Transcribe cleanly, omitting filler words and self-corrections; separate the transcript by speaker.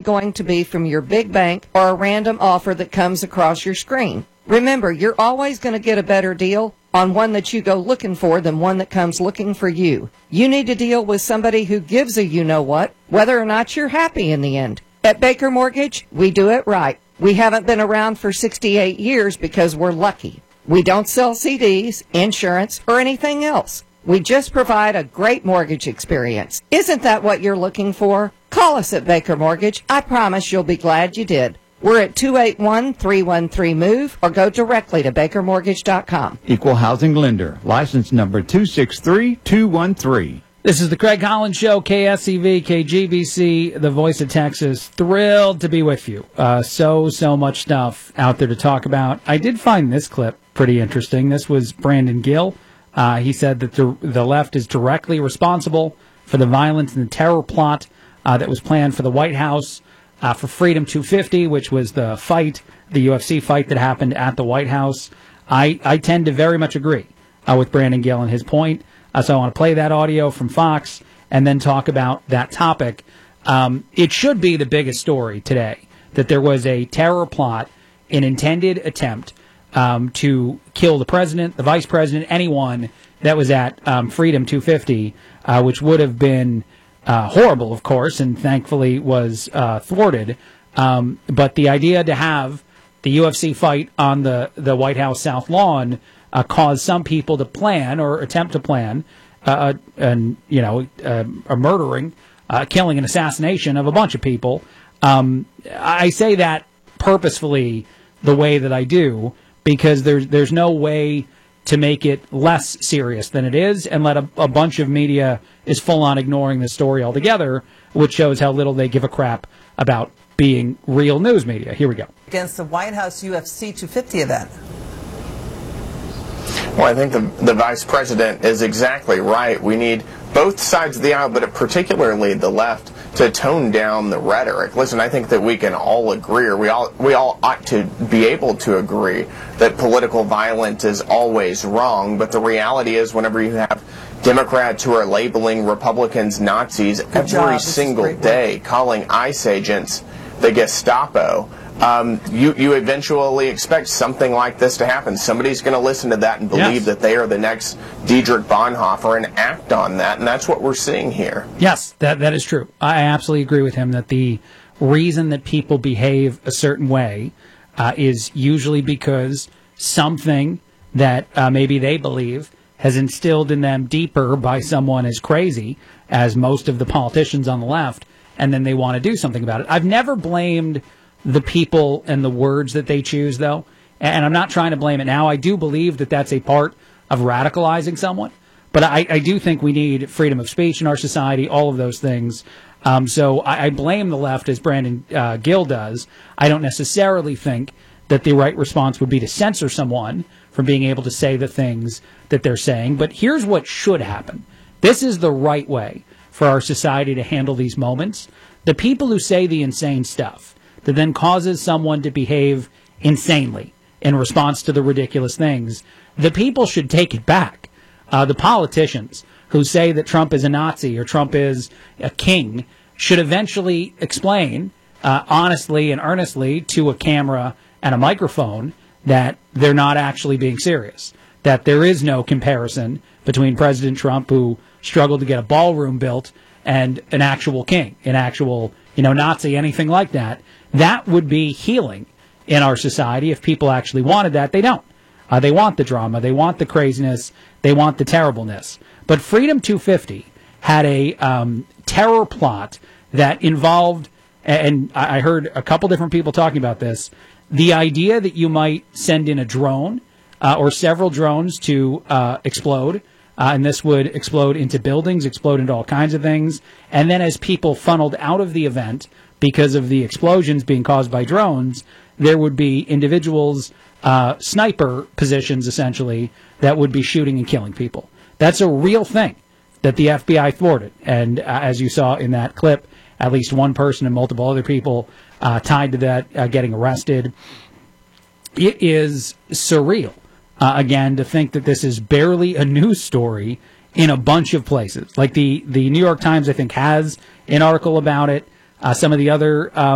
Speaker 1: going to be from your big bank or a random offer that comes across your screen. Remember, you're always going to get a better deal on one that you go looking for than one that comes looking for you. You need to deal with somebody who gives a you-know-what, whether or not you're happy in the end. At Baker Mortgage, we do it right. We haven't been around for 68 years because we're lucky. We don't sell CDs, insurance, or anything else. We just provide a great mortgage experience. Isn't that what you're looking for? Call us at Baker Mortgage. I promise you'll be glad you did. We're at 281-313-MOVE or go directly to bakermortgage.com.
Speaker 2: Equal housing lender. License number 263213.
Speaker 3: This is the Craig Collins Show, KSEV, KGBC, the voice of Texas. Thrilled to be with you. So much stuff out there to talk about. I did find this clip pretty interesting. This was Brandon Gill. He said that the left is directly responsible for the violence and the terror plot that was planned for the White House, for Freedom 250, which was the UFC fight that happened at the White House. I tend to very much agree with Brandon Gill and his point. So I want to play that audio from Fox and then talk about that topic. It should be the biggest story today, that there was a terror plot, an intended attempt to kill the president, the vice president, anyone that was at Freedom 250, which would have been horrible, of course, and thankfully was thwarted. But the idea to have the UFC fight on the White House South Lawn caused some people to plan or attempt to plan a murdering, killing, and assassination of a bunch of people. I say that purposefully the way that I do because there's no way to make it less serious than it is and let a bunch of media is full on ignoring the story altogether, which shows how little they give a crap about being real news media. Here we go.
Speaker 4: Against the White House UFC 250 event.
Speaker 5: Well, I think the vice president is exactly right. We need both sides of the aisle, but particularly the left, to tone down the rhetoric. Listen, I think that we can all agree, or we all ought to be able to agree that political violence is always wrong, but the reality is whenever you have Democrats who are labeling Republicans Nazis every single day, calling ICE agents the Gestapo, you eventually expect something like this to happen. Somebody's going to listen to that and believe that they are the next Dietrich Bonhoeffer and act on that, and that's what we're seeing here.
Speaker 3: Yes, that is true. I absolutely agree with him that the reason that people behave a certain way is usually because something that maybe they believe has instilled in them deeper by someone as crazy as most of the politicians on the left, and then they want to do something about it. I've never blamed the people and the words that they choose, though, and I'm not trying to blame it now. I do believe that that's a part of radicalizing someone, but I do think we need freedom of speech in our society, all of those things. So I blame the left as Brandon Gill does. I don't necessarily think that the right response would be to censor someone from being able to say the things that they're saying. But here's what should happen. This is the right way for our society to handle these moments. The people who say the insane stuff that then causes someone to behave insanely in response to the ridiculous things, the people should take it back. The politicians who say that Trump is a Nazi or Trump is a king should eventually explain honestly and earnestly to a camera and a microphone that they're not actually being serious, that there is no comparison between President Trump, who struggled to get a ballroom built, and an actual king, an actual, Nazi, anything like that. That would be healing in our society if people actually wanted that. They don't. They want the drama. They want the craziness. They want the terribleness. But Freedom 250 had a terror plot that involved, and I heard a couple different people talking about this, the idea that you might send in a drone or several drones to explode, and this would explode into buildings, explode into all kinds of things. And then as people funneled out of the event because of the explosions being caused by drones, there would be individuals, sniper positions essentially, that would be shooting and killing people. That's a real thing that the FBI thwarted. And as you saw in that clip, at least one person and multiple other people tied to that getting arrested. It is surreal, again, to think that this is barely a news story in a bunch of places. Like the New York Times, I think, has an article about it. Some of the other